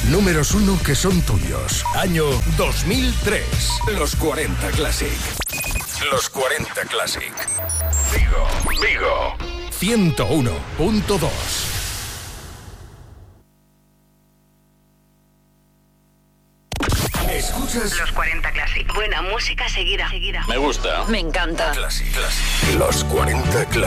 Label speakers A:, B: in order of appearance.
A: Números 1 que son tuyos. Año 2003. Los 40 Classic. Los 40 Classic. Vigo. 101.2. ¿Escuchas?
B: Los 40 Classic. Buena música seguida.
C: Me gusta.
D: Me encanta.
A: Classic. Los 40 Classic.